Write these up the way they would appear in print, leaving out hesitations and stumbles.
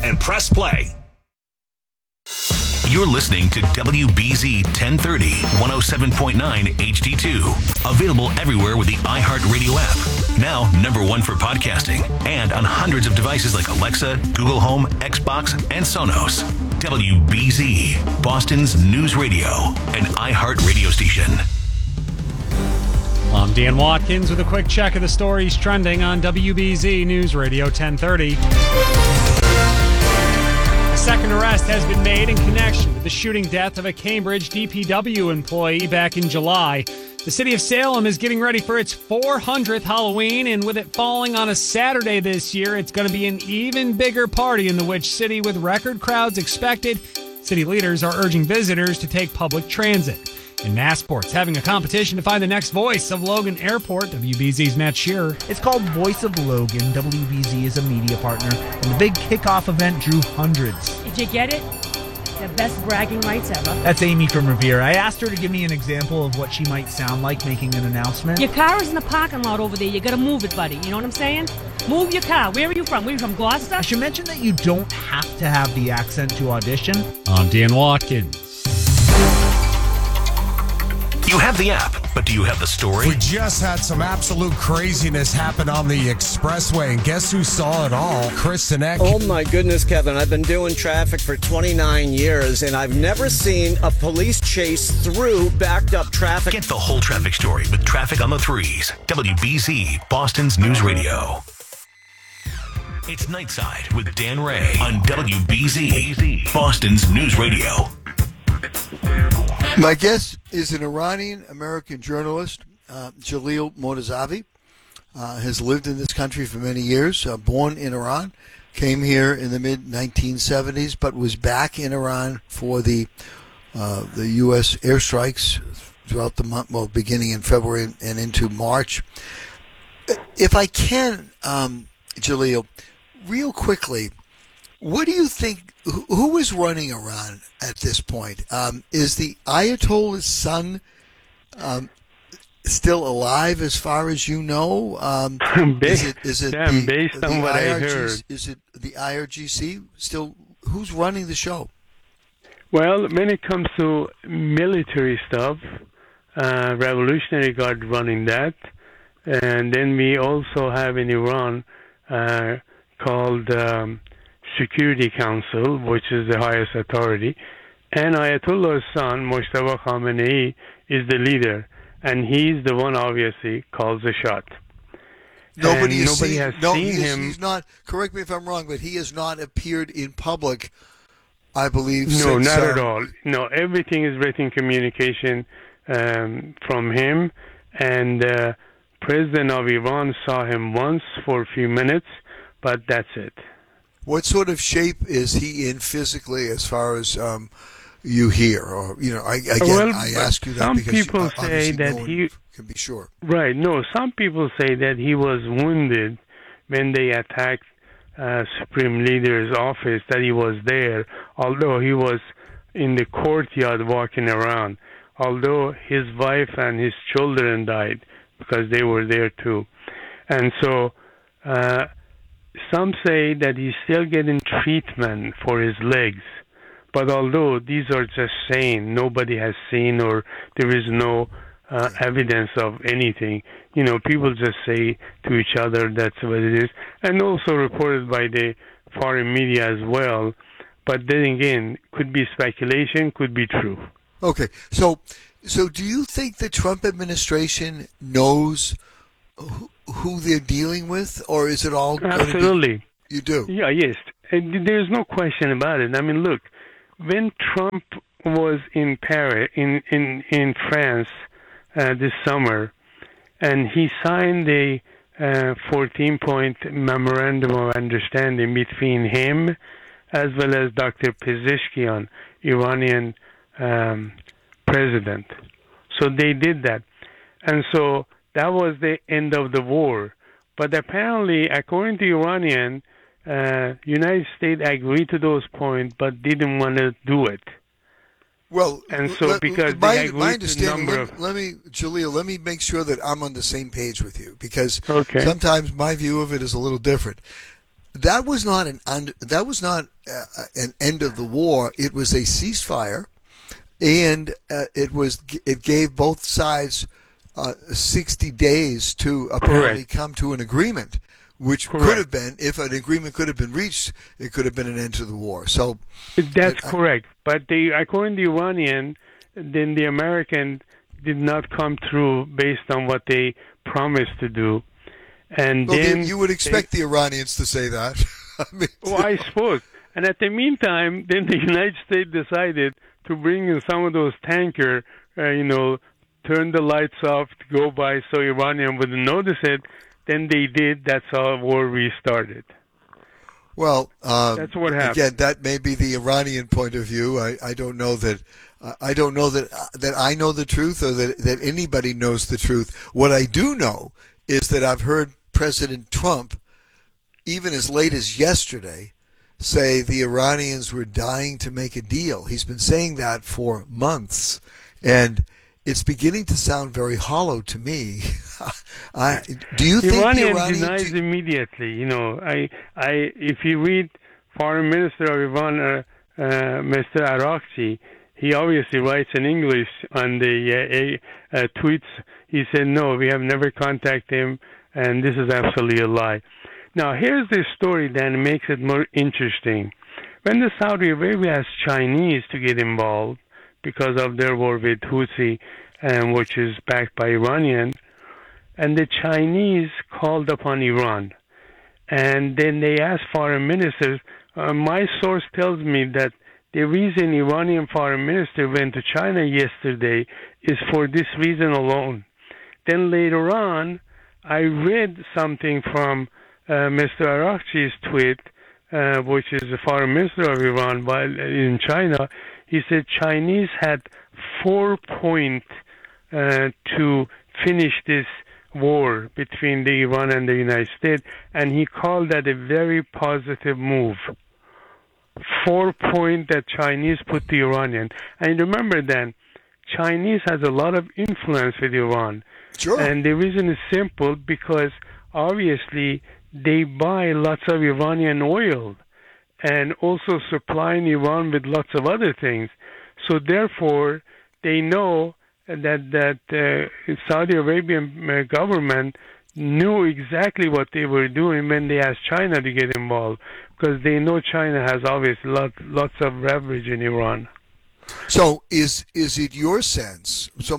and press play. You're listening to WBZ 1030, 107.9 HD2. Available everywhere with the iHeartRadio app. Now, number one for podcasting. And on hundreds of devices like Alexa, Google Home, Xbox, and Sonos. WBZ, Boston's news radio and iHeart radio station. I'm Dan Watkins with a quick check of the stories trending on WBZ News Radio 1030. A second arrest has been made in connection with the shooting death of a Cambridge DPW employee back in July. The city of Salem is getting ready for its 400th Halloween, and with it falling on a Saturday this year, it's going to be an even bigger party in the Witch City with record crowds expected. City leaders are urging visitors to take public transit. And Massport's having a competition to find the next voice of Logan Airport. WBZ's Matt Shearer. It's called Voice of Logan. WBZ is a media partner, and the big kickoff event drew hundreds. Did you get it? The best bragging rights ever. That's Amy from Revere. I asked her to give me an example of what she might sound like making an announcement. Your car is in the parking lot over there. You gotta move it, buddy. You know what I'm saying? Move your car. Where are you from? Where are you from, Gloucester? I should mention that you don't have to have the accent to audition. I'm Dan Watkins. You have the app, but do you have the story? We just had some absolute craziness happen on the expressway, and guess who saw it all? Chris Sinek. Oh my goodness, Kevin. I've been doing traffic for 29 years, and I've never seen a police chase through backed up traffic. Get the whole traffic story with Traffic on the Threes. WBZ, Boston's news radio. It's Nightside with Dan Ray on WBZ, Boston's news radio. My guest is an Iranian-American journalist, Jalil Mortazavi. Has lived in this country for many years, born in Iran, came here in the mid-1970s, but was back in Iran for the U.S. airstrikes throughout the month, well, beginning in February and into March. If I can, Jalil, real quickly, what do you think, who is running Iran at this point? Is the Ayatollah's son still alive as far as you know? Is it based on what I heard. Is it the IRGC still? Who's running the show? Well, when it comes to military stuff, Revolutionary Guard running that. And then we also have in Iran called Security Council, which is the highest authority, and Ayatollah's son, Mojtaba Khamenei, is the leader, and he's the one, obviously, calls the shot. Nobody has seen him. He's not, correct me if I'm wrong, but he has not appeared in public, I believe. No, not at all. No, everything is written communication from him, and President of Iran saw him once for a few minutes, but that's it. What sort of shape is he in physically, as far as you hear, or I ask you that some because people say that he can be sure. Right. No, some people say that he was wounded when they attacked Supreme Leader's office. That he was there, although he was in the courtyard walking around. Although his wife and his children died because they were there too, and so. Some say that he's still getting treatment for his legs, but although these are just saying, nobody has seen or there is no evidence of anything. People just say to each other that's what it is, and also reported by the foreign media as well. But then again, could be speculation, could be true. Okay, so do you think the Trump administration knows who they're dealing with, or is it all absolutely? You do? Yeah, yes. There's no question about it. I mean, look, when Trump was in Paris, in France this summer, and he signed a 14-point memorandum of understanding between him as well as Dr. Pezeshkian, Iranian president. So they did that, and so. That was the end of the war. But apparently, according to Iranian, United States agreed to those points but didn't want to do it. Well, and so because my they agreed understanding, to Jalil, let me make sure that I'm on the same page with you, because okay. Sometimes my view of it is a little different. that was not an end of the war. It was a ceasefire, and it gave both sides 60 days to apparently come to an agreement, which could have been, if an agreement could have been reached, it could have been an end to the war. So that's correct. But according to the Iranian, then the American did not come through based on what they promised to do. And then you would expect the Iranians to say that. I suppose. And at the meantime, then the United States decided to bring in some of those tankers, turn the lights off to go by so Iranian wouldn't notice it. Then they did. That's how war restarted. Well, that's what happened. Again, that may be the Iranian point of view. I don't know that. I don't know that I know the truth, or that anybody knows the truth. What I do know is that I've heard President Trump, even as late as yesterday, say the Iranians were dying to make a deal. He's been saying that for months, and it's beginning to sound very hollow to me. Do you think the Iranian denies immediately? If you read Foreign Minister of Iran, Mr. Arakchi, he obviously writes in English on the tweets. He said, no, we have never contacted him, and this is absolutely a lie. Now, here's the story that makes it more interesting. When the Saudi Arabia asked Chinese to get involved because of their war with Houthi, which is backed by Iranian, and the Chinese called upon Iran, and then they asked foreign ministers. My source tells me that the reason Iranian foreign minister went to China yesterday is for this reason alone. Then later on, I read something from Mr. Arakchi's tweet, which is the foreign minister of Iran in China. He said Chinese had 4 points to finish this war between the Iran and the United States, and he called that a very positive move. 4 points that Chinese put to Iranian. And remember then, Chinese has a lot of influence with Iran. Sure. And the reason is simple, because obviously they buy lots of Iranian oil and also supplying Iran with lots of other things. So therefore, they know that Saudi Arabian government knew exactly what they were doing when they asked China to get involved, because they know China has obviously lots of leverage in Iran. So is it your sense? So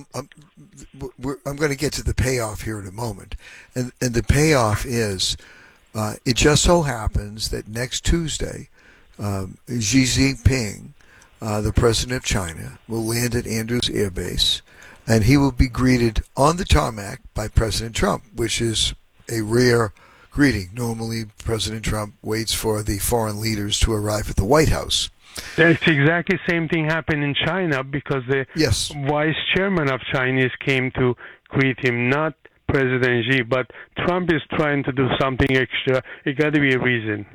I'm going to get to the payoff here in a moment, and the payoff is it just so happens that next Tuesday, Xi Jinping, the president of China, will land at Andrews Air Base, and he will be greeted on the tarmac by President Trump, which is a rare greeting. Normally, President Trump waits for the foreign leaders to arrive at the White House. That's exactly the same thing happened in China, because the vice chairman of Chinese came to greet him, not President Xi. But Trump is trying to do something extra. It got to be a reason.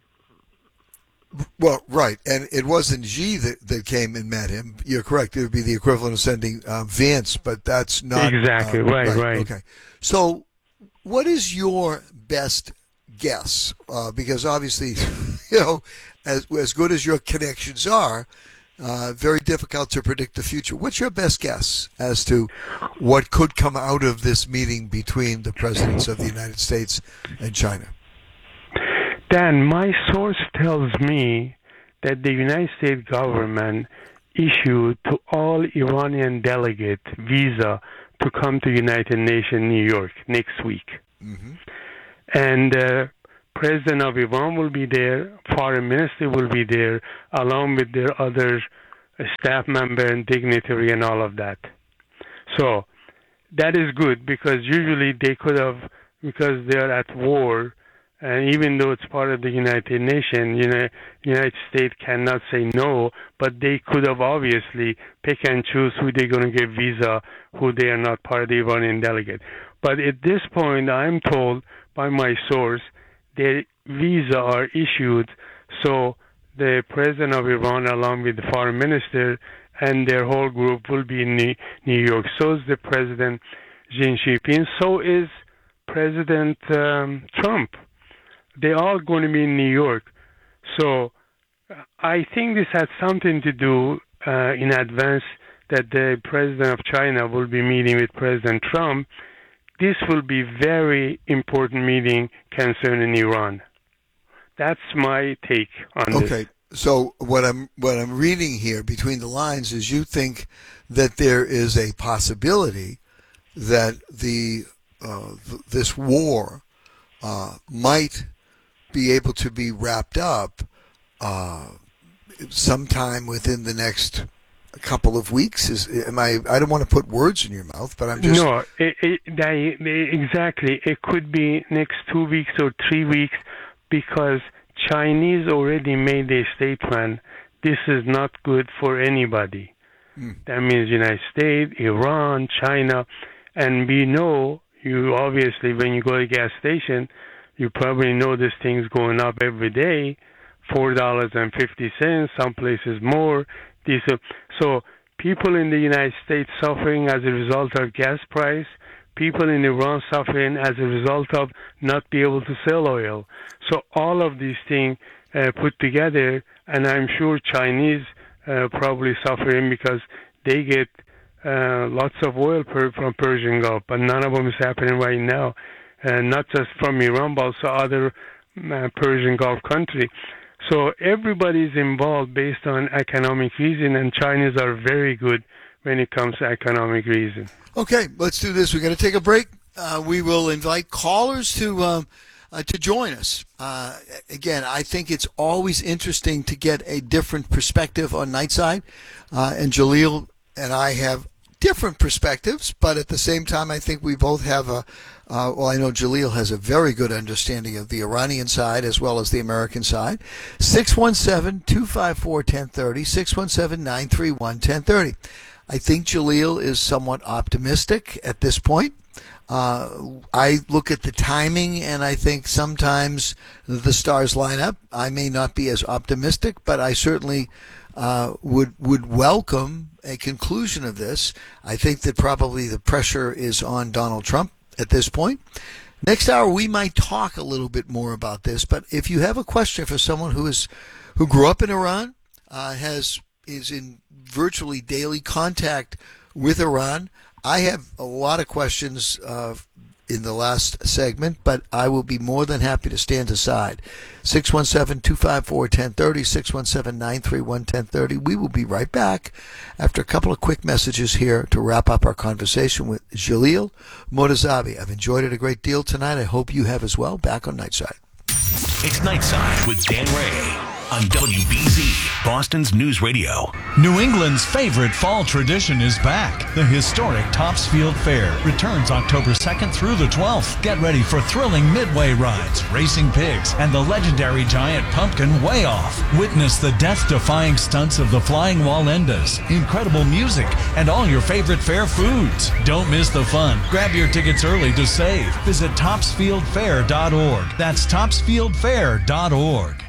Well, right, and it wasn't Xi that came and met him. You're correct. It would be the equivalent of sending Vance, but that's not exactly right. Okay, so what is your best guess? Because obviously, as good as your connections are, very difficult to predict the future. What's your best guess as to what could come out of this meeting between the presidents of the United States and China? Dan, my source tells me that the United States government issued to all Iranian delegates visa to come to United Nations New York next week. Mm-hmm. And President of Iran will be there, Foreign Minister will be there, along with their other staff member and dignitary and all of that. So that is good, because usually they could have, because they're at war, and even though it's part of the United Nations, United States cannot say no, but they could have obviously pick and choose who they're going to give visa, who they are not part of the Iranian delegate. But at this point, I'm told by my source, their visa are issued, so the president of Iran, along with the foreign minister and their whole group, will be in New York. So is the president Xi Jinping. So is President Trump. they're all going to be in New York. So I think this has something to do in advance that the president of China will be meeting with President Trump. This will be very important meeting concerning Iran. That's my take on this. Okay, so what I'm reading here between the lines is you think that there is a possibility that this war might be able to be wrapped up sometime within the next couple of weeks. I don't want to put words in your mouth, but I'm just... No, exactly. It could be next 2 weeks or 3 weeks, because Chinese already made a statement. This is not good for anybody. That means United States, Iran, China, and we know, you obviously, when you go to a gas station, you probably know this thing's going up every day, $4.50, some places more. So people in the United States suffering as a result of gas price, people in Iran suffering as a result of not being able to sell oil. So all of these things put together, and I'm sure Chinese probably suffering because they get lots of oil from Persian Gulf, but none of them is happening right now, not just from Iran, but also other Persian Gulf countries. So everybody's involved based on economic reason, and Chinese are very good when it comes to economic reason. Okay, let's do this. We're going to take a break. We will invite callers to join us. Again, I think it's always interesting to get a different perspective on Nightside, and Jaleel and I have different perspectives, but at the same time, I think we both have I know Jaleel has a very good understanding of the Iranian side as well as the American side. 617-254-1030, 617-931-1030. I think Jaleel is somewhat optimistic at this point. I look at the timing, and I think sometimes the stars line up. I may not be as optimistic, but I certainly would welcome a conclusion of this. I think that probably the pressure is on Donald Trump at this point. Next hour, we might talk a little bit more about this, but if you have a question for someone who grew up in Iran, is in virtually daily contact with Iran, I have a lot of questions in the last segment, but I will be more than happy to stand aside. 617-254-1030, 617-931-1030. We will be right back after a couple of quick messages here to wrap up our conversation with Jaleel Mortazavi. I've enjoyed it a great deal tonight. I hope you have as well. Back on Nightside. It's Nightside with Dan Ray on WBZ, Boston's News Radio. New England's favorite fall tradition is back. The historic Topsfield Fair returns October 2nd through the 12th. Get ready for thrilling midway rides, racing pigs, and the legendary giant pumpkin Way Off. Witness the death-defying stunts of the Flying Wallendas, incredible music, and all your favorite fair foods. Don't miss the fun. Grab your tickets early to save. Visit topsfieldfair.org. That's topsfieldfair.org.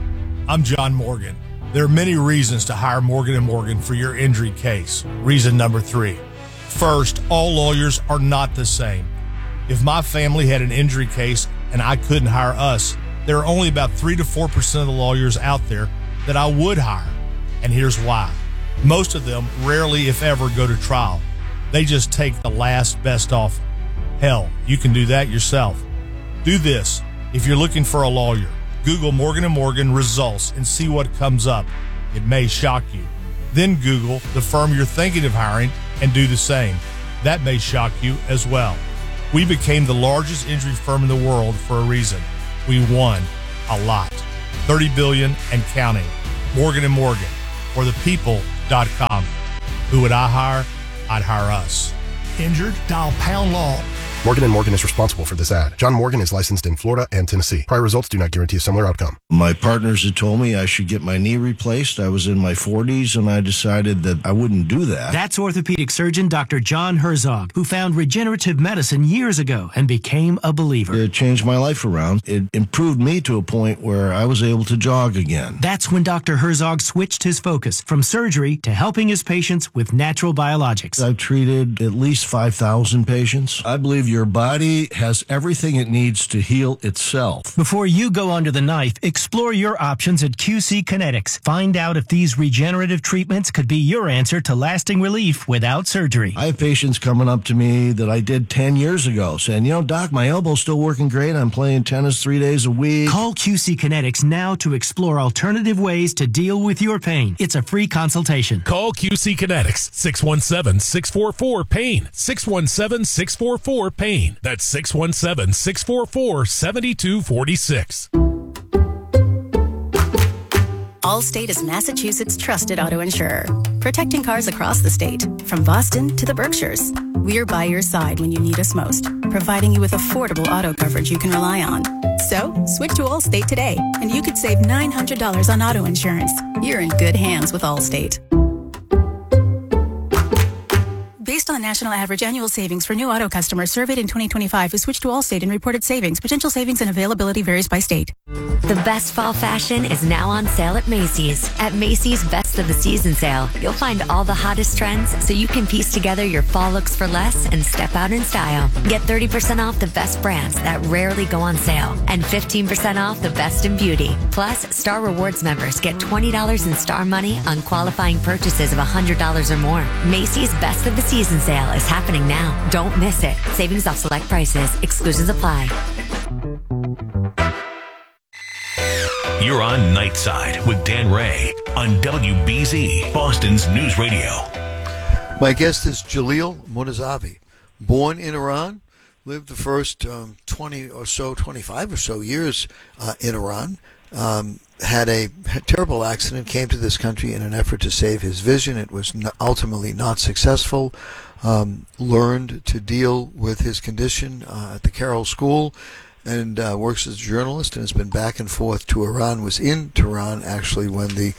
I'm John Morgan. There are many reasons to hire Morgan & Morgan for your injury case. Reason number 3. First, all lawyers are not the same. If my family had an injury case and I couldn't hire us, there are only about 3 to 4% of the lawyers out there that I would hire. And here's why. Most of them rarely, if ever, go to trial. They just take the last best offer. Hell, you can do that yourself. Do this. If you're looking for a lawyer, Google Morgan & Morgan results and see what comes up. It may shock you. Then Google the firm you're thinking of hiring and do the same. That may shock you as well. We became the largest injury firm in the world for a reason. We won a lot. $30 billion and counting. Morgan & Morgan, or thepeople.com. Who would I hire? I'd hire us. Injured? Dial pound law. Morgan & Morgan is responsible for this ad. John Morgan is licensed in Florida and Tennessee. Prior results do not guarantee a similar outcome. My partners had told me I should get my knee replaced. I was in my 40s, and I decided that I wouldn't do that. That's orthopedic surgeon Dr. John Herzog, who found regenerative medicine years ago and became a believer. It changed my life around. It improved me to a point where I was able to jog again. That's when Dr. Herzog switched his focus from surgery to helping his patients with natural biologics. I've treated at least 5,000 patients. I believe your body has everything it needs to heal itself. Before you go under the knife, explore your options at QC Kinetics. Find out if these regenerative treatments could be your answer to lasting relief without surgery. I have patients coming up to me that I did 10 years ago saying, Doc, my elbow's still working great. I'm playing tennis 3 days a week. Call QC Kinetics now to explore alternative ways to deal with your pain. It's a free consultation. Call QC Kinetics, 617-644-PAIN, 617-644-PAIN. That's 617-644-7246. Allstate is Massachusetts' trusted auto insurer, protecting cars across the state, from Boston to the Berkshires. We're by your side when you need us most, providing you with affordable auto coverage you can rely on. So, switch to Allstate today, and you could save $900 on auto insurance. You're in good hands with Allstate. Based on the national average annual savings for new auto customers surveyed in 2025 who switched to Allstate and reported savings, potential savings and availability varies by state. The best fall fashion is now on sale at Macy's. At Macy's Best of the Season sale, you'll find all the hottest trends so you can piece together your fall looks for less and step out in style. Get 30% off the best brands that rarely go on sale and 15% off the best in beauty. Plus, Star Rewards members get $20 in Star Money on qualifying purchases of $100 or more. Macy's Best of the Season sale is happening now. Don't miss it. Savings off select prices. Exclusions apply. You're on Nightside with Dan Ray on WBZ, Boston's News Radio. My guest is Jaleel Monazavi. Born in Iran, lived the first 25 or so years in Iran. Had a terrible accident, came to this country in an effort to save his vision. It was ultimately not successful. Learned to deal with his condition at the Carroll School, and works as a journalist, and has been back and forth to Iran. Was in Tehran actually when the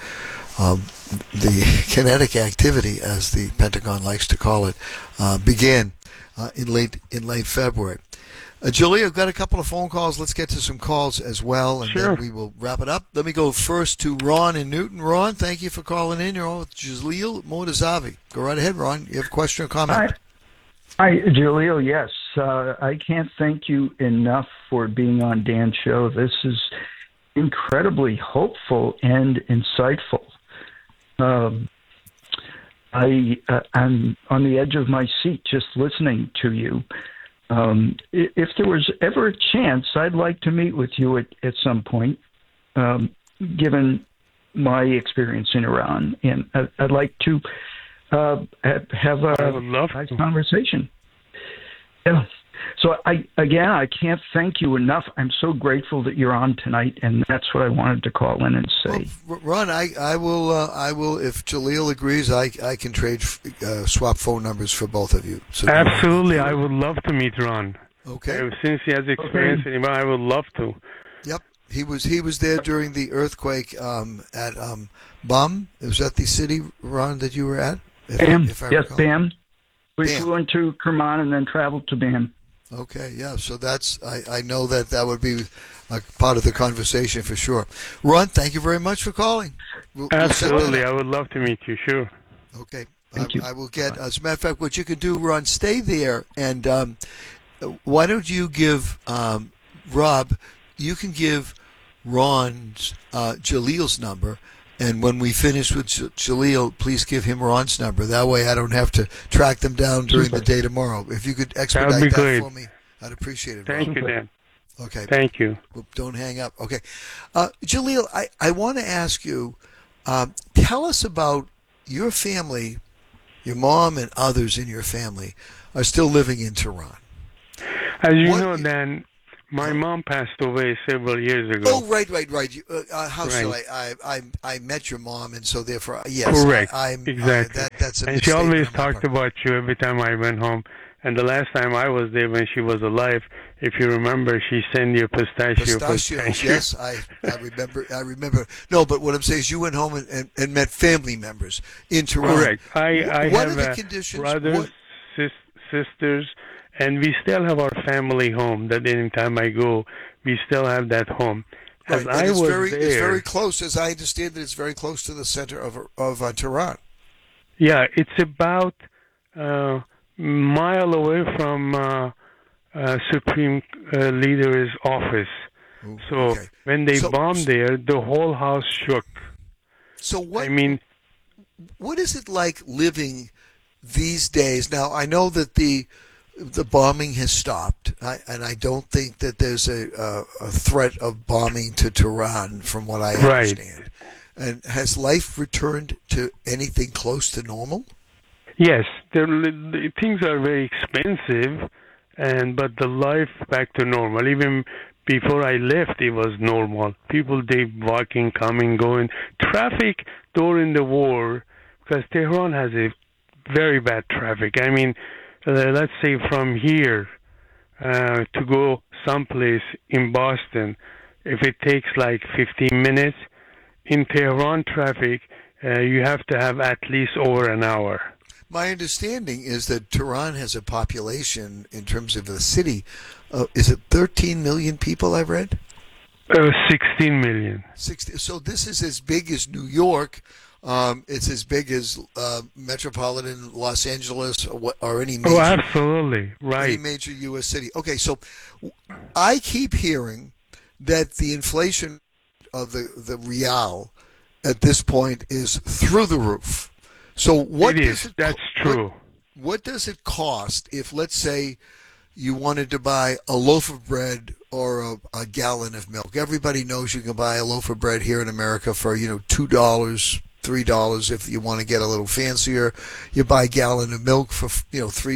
kinetic activity, as the Pentagon likes to call it, began in late February. Julie, I've got a couple of phone calls. Let's get to some calls as well, and then we will wrap it up. Let me go first to Ron in Newton. Ron, thank you for calling in. You're on with Jaleel Monazavi. Go right ahead, Ron. You have a question or comment? Hi, Jaleel. Yes, I can't thank you enough for being on Dan's show. This is incredibly hopeful and insightful. I'm on the edge of my seat just listening to you. If there was ever a chance, I'd like to meet with you at some point, given my experience in Iran, and I'd like to have a conversation. Yeah. So I can't thank you enough. I'm so grateful that you're on tonight, and that's what I wanted to call in and say. Well, Ron, I will. If Jaleel agrees, I can swap phone numbers for both of you. So absolutely, I would love to meet Ron. Okay. Since he has experience in Iran, I would love to. Yep, he was there during the earthquake at Bam. Was that the city, Ron, that you were at? Bam. Yes, Bam. We flew into Kerman and then traveled to Bam. Okay, yeah, so that's, I know that would be a part of the conversation for sure. Ron, thank you very much for calling. Absolutely, I would love to meet you, sure. Okay, I will get, as a matter of fact, what you can do, Ron, stay there, and why don't you give, Rob, you can give Ron's, Jaleel's number, and when we finish with Jaleel, please give him Ron's number. That way I don't have to track them down during the day tomorrow. If you could expedite that for me, I'd appreciate it. Thank you, Dan. Okay. Thank you. Well, don't hang up. Okay. Jaleel, I want to ask you, tell us about your family. Your mom and others in your family are still living in Tehran. As you know, Dan, my mom passed away several years ago. Oh, right. How so? I met your mom, and so therefore, yes. Correct. Exactly. That's a and she always talked about you every time I went home. And the last time I was there when she was alive, if you remember, she sent you pistachios. Yes, I remember. No, but what I'm saying is you went home and met family members in Tehran. Correct. I what have are the conditions? Brothers, sisters, and we still have our family home. That any time I go, we still have that home. Right, and it's very close, as I understand it. It's very close to the center of Tehran. Yeah, it's about a mile away from Supreme Leader's office. So when they bombed there, the whole house shook. So what? I mean, what is it like living these days? Now, I know that the bombing has stopped, and I don't think that there's a threat of bombing to Tehran, from what I understand. And has life returned to anything close to normal? Yes, things are very expensive, but the life back to normal. Even before I left, it was normal. People, they walking, coming, going. Traffic during the war, because Tehran has a very bad traffic. I mean, let's say from here to go someplace in Boston, if it takes like 15 minutes, in Tehran traffic, you have to have at least over an hour. My understanding is that Tehran has a population, in terms of the city, is it 13 million people, I've read? 16 million. 60. So this is as big as New York. It's as big as metropolitan Los Angeles or any major, absolutely. Right. Any major U.S. city. Okay, so I keep hearing that the inflation of the real at this point is through the roof. So what That's true. What does it cost if, let's say, you wanted to buy a loaf of bread or a gallon of milk? Everybody knows you can buy a loaf of bread here in America for $2, $3. If you want to get a little fancier, you buy a gallon of milk for $3,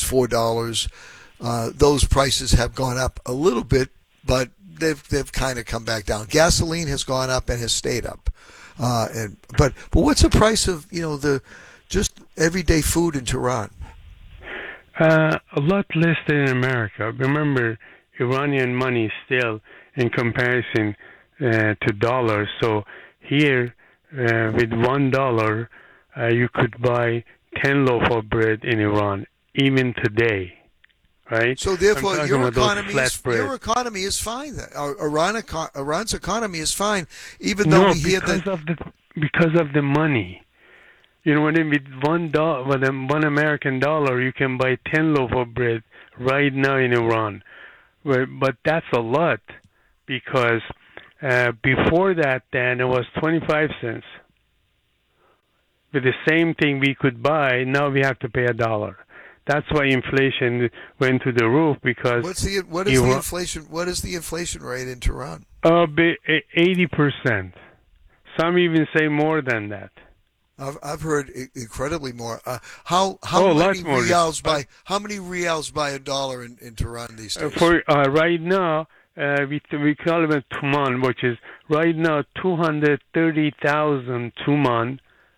$4. Those prices have gone up a little bit, but they've kind of come back down. Gasoline has gone up and has stayed up. But what's the price of the just everyday food in Tehran? A lot less than in America. Remember, Iranian money still in comparison to dollars. So here, with $1, you could buy 10 loaf of bread in Iran, even today. Right? So therefore, your economy is fine. Iran's economy is fine, even though we hear that because of the money. You know what I mean? With $1 American dollar, you can buy 10 loaf of bread right now in Iran. But that's a lot, because before that, then it was 25 cents. With the same thing we could buy, now we have to pay $1. That's why inflation went to the roof, because what is the inflation? What is the inflation rate in Tehran? 80%. Some even say more than that. I've heard incredibly more. How many riyals buy $1 in Tehran these days? For right now, we call it tuman, which is right now 230,000 tuman.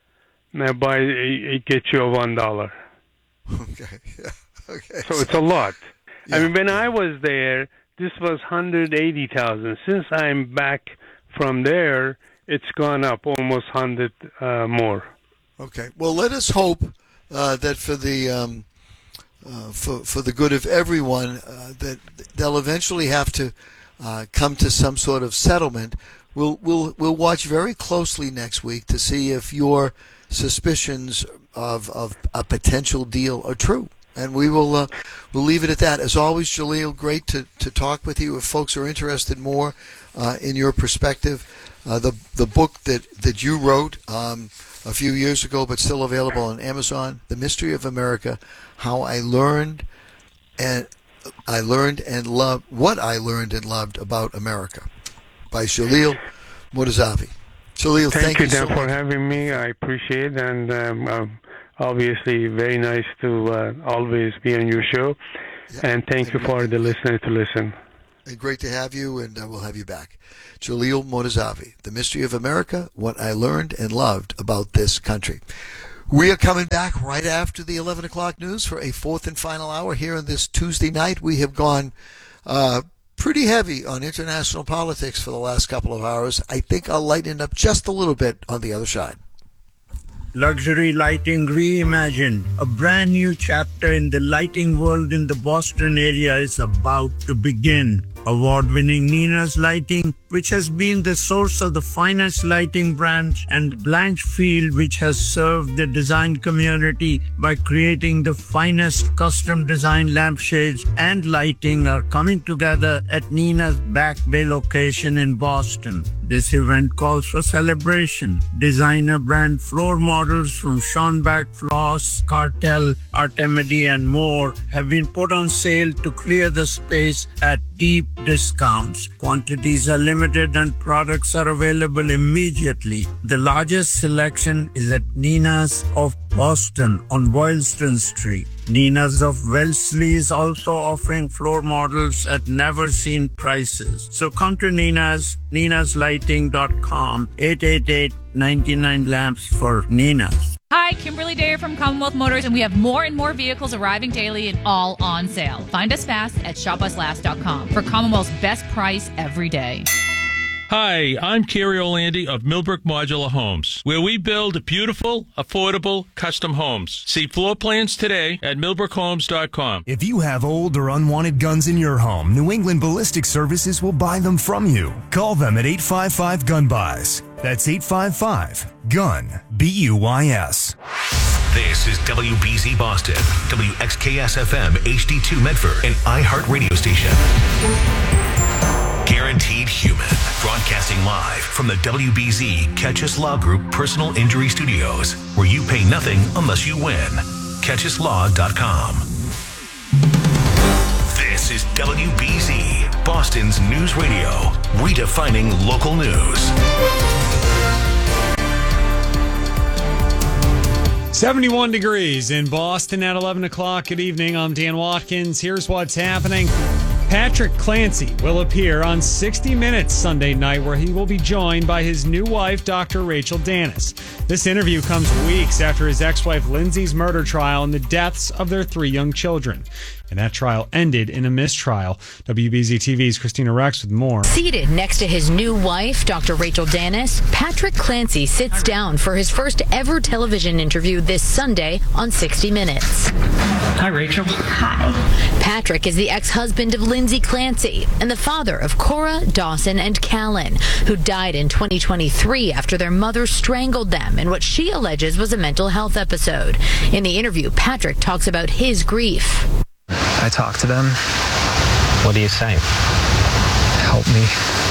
It gets you $1. Okay. Yeah. Okay. So it's a lot. Yeah. I mean, when I was there, this was 180,000. Since I'm back from there, it's gone up almost 100 more. Okay. Well, let us hope that for the for the good of everyone, that they'll eventually have to come to some sort of settlement. We'll watch very closely next week to see if your suspicions of a potential deal are true, and we'll leave it at that. As always, Jaleel, great to talk with you. If folks are interested more in your perspective, the book that you wrote a few years ago, but still available on Amazon, The Mystery of America: How I Learned and Loved What I Learned and Loved About America, by Jaleel Mortazavi. Jaleel, thank you Dan, so for much. having me. I appreciate it, and obviously very nice to always be on your show. Yeah. And thank you for the listener to listen. And great to have you, and we'll have you back. Jaleel Mortazavi, The Mystery of America: What I Learned and Loved About This Country. We are coming back right after the 11 o'clock news for a fourth and final hour here on this Tuesday night. We have gone pretty heavy on international politics for the last couple of hours. I think I'll lighten up just a little bit on the other side. Luxury Lighting Reimagined. A brand new chapter in the lighting world in the Boston area is about to begin. Award-winning Nina's Lighting which has been the source of the finest lighting brands, and Blanchfield, which has served the design community by creating the finest custom design lampshades and lighting, are coming together at Nina's Back Bay location in Boston. This event calls for celebration. Designer brand floor models from Schonbach Floss, Cartel, Artemidi, and more have been put on sale to clear the space at deep discounts. Quantities are limited and products are available immediately. The largest selection is at Nina's of Boston on Boylston Street. Nina's of Wellesley is also offering floor models at never-seen prices. So come to Nina's, ninaslighting.com, 888-99 lamps for Nina's. Hi, Kimberly Dare from Commonwealth Motors, and we have more and more vehicles arriving daily and all on sale. Find us fast at shopuslast.com for Commonwealth's best price every day. Hi, I'm Kerry Orlandi of Millbrook Modular Homes, where we build beautiful, affordable, custom homes. See floor plans today at millbrookhomes.com. If you have old or unwanted guns in your home, New England Ballistic Services will buy them from you. Call them at 855-GUN-BUYS. That's 855-GUN, B-U-Y-S. This is WBZ Boston, WXKS-FM, HD2 Medford, and iHeart Radio Station. Guaranteed Human, broadcasting live from the WBZ Catchus Law Group Personal Injury Studios, where you pay nothing unless you win. CatchusLaw.com. This is WBZ, Boston's news radio, redefining local news. 71 degrees in Boston at 11 o'clock. Good evening. I'm Dan Watkins. Here's what's happening. Patrick Clancy will appear on 60 Minutes Sunday night, where he will be joined by his new wife, Dr. Rachel Dennis. This interview comes weeks after his ex-wife Lindsay's murder trial and the deaths of their 3 young children. And that trial ended in a mistrial. WBZ TV's Christina Rex with more. Seated next to his new wife, Dr. Rachel Dennis, Patrick Clancy sits down for his first ever television interview this Sunday on 60 Minutes. Hi, Rachel. Hi. Patrick is the ex-husband of Lindsay Clancy and the father of Cora, Dawson, and Callan, who died in 2023 after their mother strangled them in what she alleges was a mental health episode. In the interview, Patrick talks about his grief. I talk to them. What do you say? Help me.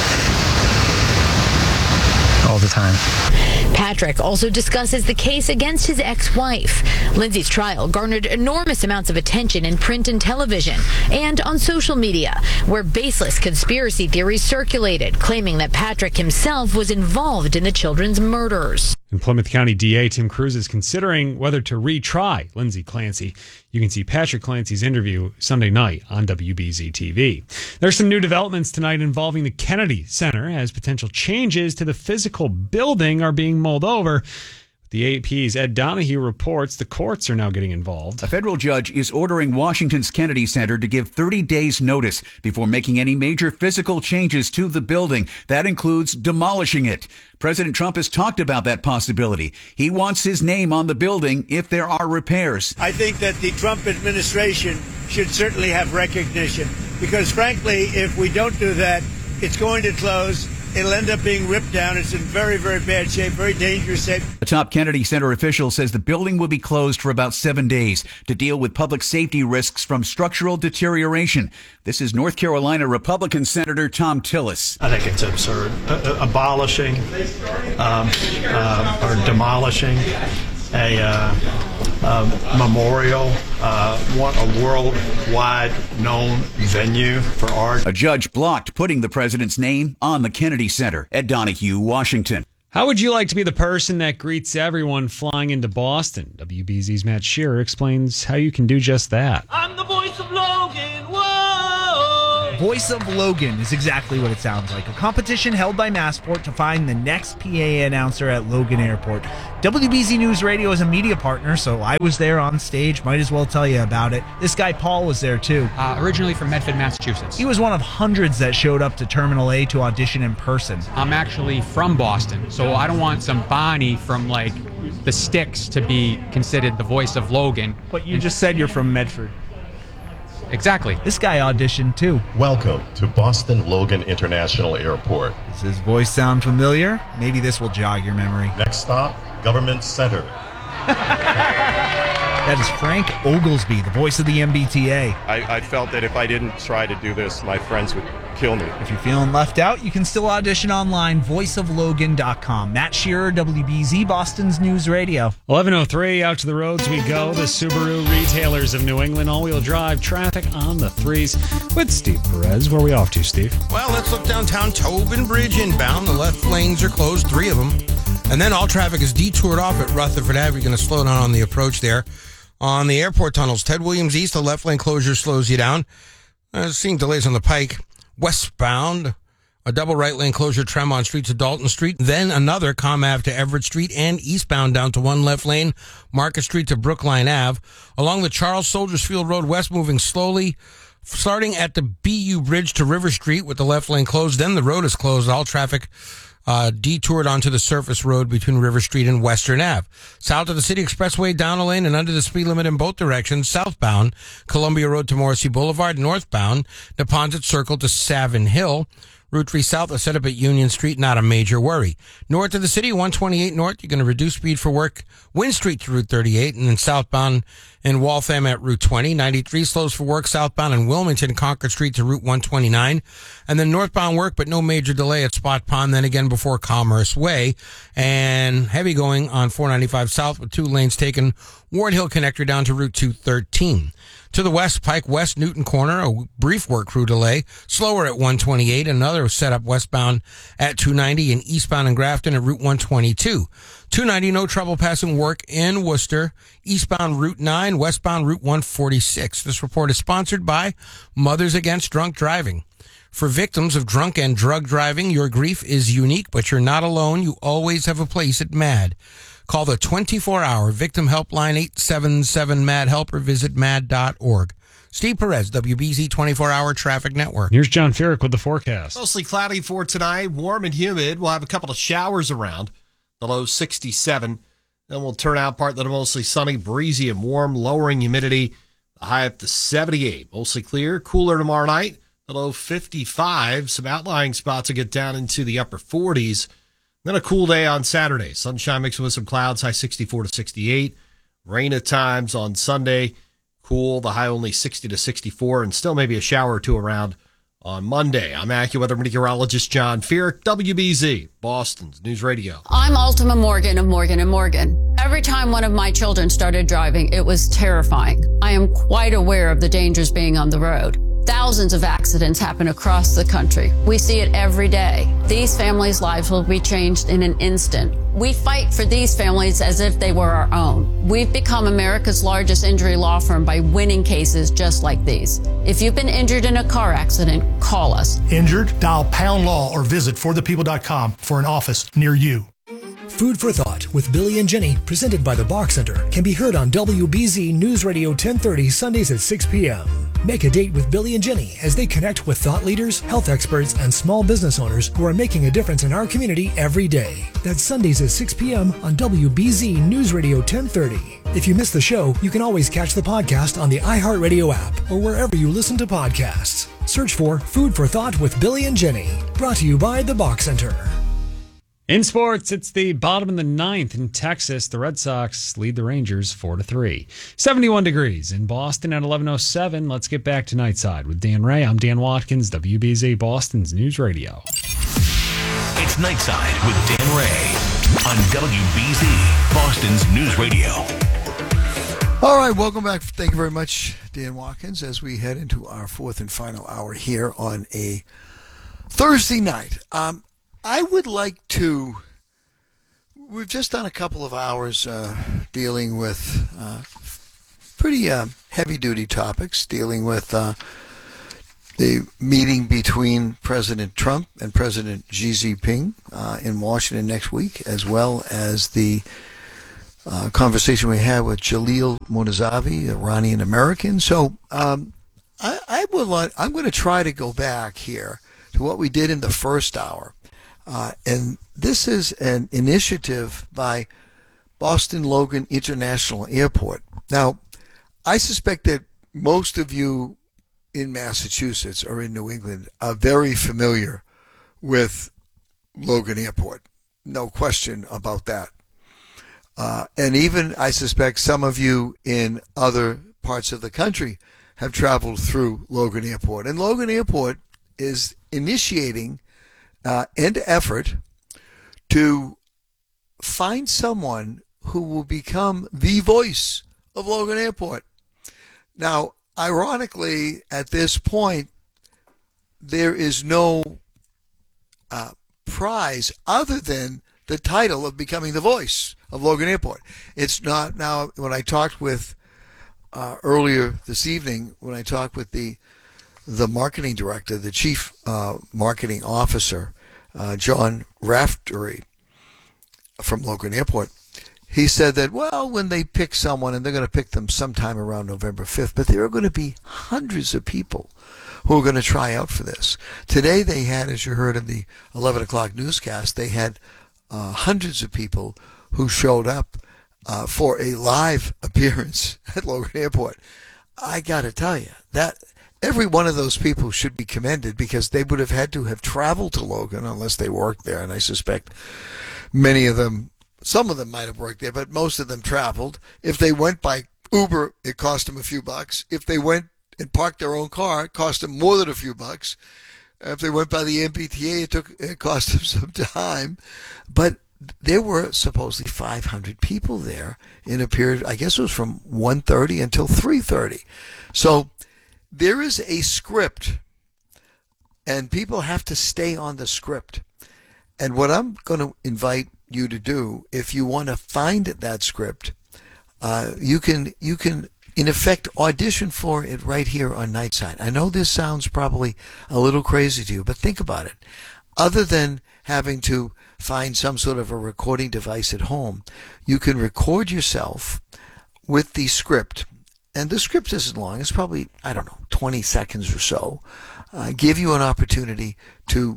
All the time. Patrick also discusses the case against his ex-wife. Lindsay's trial garnered enormous amounts of attention in print and television and on social media, where baseless conspiracy theories circulated, claiming that Patrick himself was involved in the children's murders. And Plymouth County DA Tim Cruz is considering whether to retry Lindsay Clancy. You can see Patrick Clancy's interview Sunday night on WBZ TV. There's some new developments tonight involving the Kennedy Center, as potential changes to the physical building are being mulled over. The AP's Ed Donahue reports the courts are now getting involved. A federal judge is ordering Washington's Kennedy Center to give 30 days notice before making any major physical changes to the building. That includes demolishing it. President Trump has talked about that possibility. He wants his name on the building if there are repairs. I think that the Trump administration should certainly have recognition, because frankly, if we don't do that, it's going to close. It'll end up being ripped down. It's in very, very bad shape, very dangerous shape. A top Kennedy Center official says the building will be closed for about 7 days to deal with public safety risks from structural deterioration. This is North Carolina Republican Senator Thom Tillis. I think it's absurd. Abolishing or demolishing a memorial, a worldwide known venue for art. A judge blocked putting the president's name on the Kennedy Center. Ed Donahue, Washington. How would you like to be the person that greets everyone flying into Boston? WBZ's Matt Shearer explains how you can do just that. I'm the voice of Logan. Whoa! Voice of Logan is exactly what it sounds like. A competition held by Massport to find the next PA announcer at Logan Airport. WBZ News Radio is a media partner, so I was there on stage. Might as well tell you about it. This guy Paul was there too. Originally from Medford, Massachusetts. He was one of hundreds that showed up to Terminal A to audition in person. I'm actually from Boston, so I don't want some Bonnie from like the sticks to be considered the voice of Logan. But you just said you're from Medford. Exactly. This guy auditioned too. Welcome to Boston Logan International Airport. Does his voice sound familiar? Maybe this will jog your memory. Next stop, Government Center. That is Frank Oglesby, the voice of the MBTA. I felt that if I didn't try to do this, my friends would kill me. If you're feeling left out, you can still audition online, voiceoflogan.com. Matt Shearer, WBZ, Boston's News Radio. 11:03, out to the roads we go. The Subaru retailers of New England, all-wheel drive traffic on the threes with Steve Perez. Where are we off to, Steve? Well, let's look downtown. Tobin Bridge inbound. The left lanes are closed, 3 of them. And then all traffic is detoured off at Rutherford Ave. You're going to slow down on the approach there. On the airport tunnels, Ted Williams East, the left lane closure slows you down. Seeing delays on the Pike. Westbound, a double right lane closure, Tremont Street to Dalton Street. Then another Com Ave to Everett Street, and eastbound down to 1 left lane, Market Street to Brookline Ave. Along the Charles Soldiers Field Road west, moving slowly, starting at the BU Bridge to River Street with the left lane closed. Then the road is closed. All traffic detoured onto the surface road between River Street and Western Ave. South of the City Expressway, down a lane and under the speed limit in both directions. Southbound, Columbia Road to Morrissey Boulevard. Northbound, Neponset Circle to Savin Hill. Route 3 South is set up at Union Street, not a major worry. North of the city, 128 North, you're going to reduce speed for work, Wynn Street to Route 38, and then southbound in Waltham at Route 20. 93 slows for work southbound in Wilmington, Concord Street to Route 129. And then northbound work, but no major delay at Spot Pond, then again before Commerce Way. And heavy going on 495 South with 2 lanes taken, Ward Hill connector down to Route 213. To the west, Pike West, Newton Corner, a brief work crew delay. Slower at 128, another setup westbound at 290 and eastbound in Grafton at Route 122. 290, no trouble passing work in Worcester. Eastbound Route 9, westbound Route 146. This report is sponsored by Mothers Against Drunk Driving. For victims of drunk and drug driving, your grief is unique, but you're not alone. You always have a place at MAD. Call the 24-hour victim helpline 877-MAD-HELP or visit mad.org. Steve Perez, WBZ 24-hour traffic network. Here's John Furyk with the forecast. Mostly cloudy for tonight, warm and humid. We'll have a couple of showers around, the low 67. Then we'll turn out partly to mostly sunny, breezy and warm, lowering humidity, the high up to 78. Mostly clear, cooler tomorrow night, the low 55. Some outlying spots will get down into the upper 40s. Then a cool day on Saturday. Sunshine mixed with some clouds, high 64 to 68. Rain at times on Sunday. Cool, the high only 60 to 64, and still maybe a shower or two around on Monday. I'm AccuWeather meteorologist John Furyk, WBZ, Boston's News Radio. I'm Ultima Morgan of Morgan & Morgan. Every time one of my children started driving, it was terrifying. I am quite aware of the dangers being on the road. Thousands of accidents happen across the country. We see it every day. These families' lives will be changed in an instant. We fight for these families as if they were our own. We've become America's largest injury law firm by winning cases just like these. If you've been injured in a car accident, call us. Injured? Dial pound law or visit forthepeople.com for an office near you. Food for Thought with Billy and Jenny, presented by the Bach Center, can be heard on WBZ News Radio 1030 Sundays at 6 p.m. Make a date with Billy and Jenny as they connect with thought leaders, health experts, and small business owners who are making a difference in our community every day. That's Sundays at 6 p.m. on WBZ News Radio 1030. If you miss the show, you can always catch the podcast on the iHeartRadio app or wherever you listen to podcasts. Search for Food for Thought with Billy and Jenny. Brought to you by the Bach Center. In sports, it's the bottom of the ninth in Texas. The Red Sox lead the Rangers 4-3. 71 degrees in Boston at 11:07. Let's get back to Nightside with Dan Ray. I'm Dan Watkins, WBZ Boston's News Radio. It's Nightside with Dan Ray on WBZ Boston's News Radio. All right, welcome back. Thank you very much, Dan Watkins, as we head into our fourth and final hour here on a Thursday night. I would like to, we've just done a couple of hours dealing with pretty heavy-duty topics, dealing with the meeting between President Trump and President Xi Jinping in Washington next week, as well as the conversation we had with Jalil Monazavi, Iranian-American. So I'm going to try to go back here to what we did in the first hour. And this is an initiative by Boston Logan International Airport. Now, I suspect that most of you in Massachusetts or in New England are very familiar with Logan Airport. No question about that. And even, I suspect, some of you in other parts of the country have traveled through Logan Airport. And Logan Airport is initiating an effort to find someone who will become the voice of Logan Airport. Now, ironically, at this point, there is no prize other than the title of becoming the voice of Logan Airport. It's not now. When I talked with earlier this evening, when I talked with the marketing director, the chief marketing officer, John Raftery from Logan Airport, he said that, well, when they pick someone, and they're going to pick them sometime around November 5th, but there are going to be hundreds of people who are going to try out for this. Today they had, as you heard in the 11 o'clock newscast, they had hundreds of people who showed up for a live appearance at Logan Airport. I got to tell you, that every one of those people should be commended, because they would have had to have traveled to Logan unless they worked there, and I suspect many of them, some of them might have worked there, but most of them traveled. If they went by Uber, it cost them a few bucks. If they went and parked their own car, it cost them more than a few bucks. If they went by the MBTA, it cost them some time. But there were supposedly 500 people there in a period, I guess it was from 1:30 until 3:30. So there is a script, and people have to stay on the script. And what I'm going to invite you to do, if you want to find that script, you can in effect audition for it right here on Nightside. I know this sounds probably a little crazy to you, but think about it. Other than having to find some sort of a recording device at home, you can record yourself with the script. And the script isn't long. It's probably, 20 seconds or so. Give you an opportunity to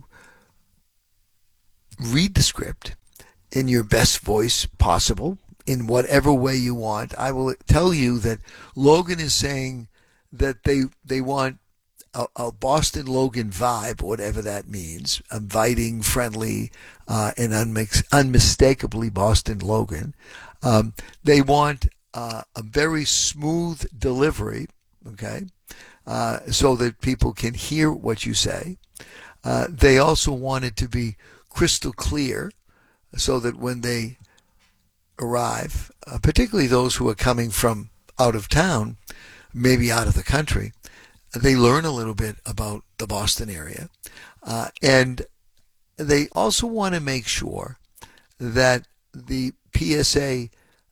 read the script in your best voice possible, in whatever way you want. I will tell you that Logan is saying that they want a Boston Logan vibe, whatever that means, inviting, friendly, and unmistakably Boston Logan. They want a very smooth delivery, okay, so that people can hear what you say. They also want it to be crystal clear, so that when they arrive, particularly those who are coming from out of town, maybe out of the country, they learn a little bit about the Boston area. And they also want to make sure that the PSA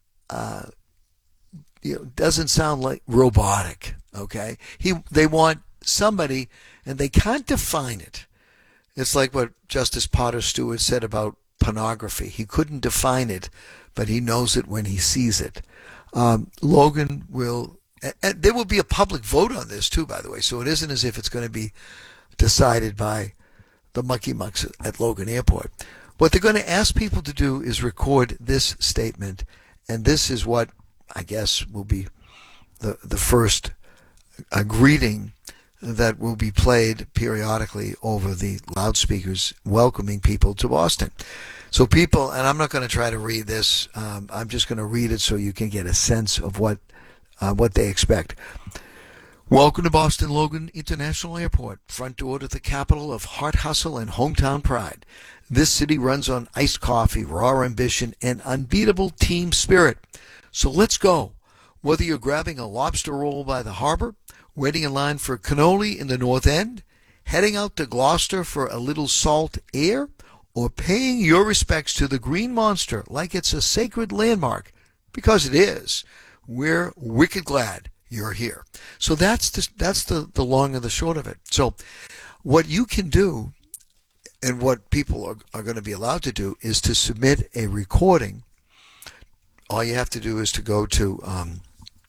doesn't sound like robotic, okay? They want somebody, and they can't define it. It's like what Justice Potter Stewart said about pornography. He couldn't define it, but he knows it when he sees it. Logan will, and there will be a public vote on this too, by the way, so it isn't as if it's going to be decided by the mucky mucks at Logan Airport. What they're going to ask people to do is record this statement, and this is what I guess will be the first greeting that will be played periodically over the loudspeakers, welcoming people to Boston. So people, and I'm not going to try to read this, I'm just going to read it so you can get a sense of what they expect. Welcome to Boston Logan International Airport, front door to the capital of heart hustle and hometown pride. This city runs on iced coffee, raw ambition, and unbeatable team spirit. So let's go. Whether you're grabbing a lobster roll by the harbor, waiting in line for cannoli in the North End, heading out to Gloucester for a little salt air, or paying your respects to the Green Monster like it's a sacred landmark, because it is, we're wicked glad you're here. So that's the long and the short of it. So what you can do, and what people are going to be allowed to do, is to submit a recording. All you have to do is to go to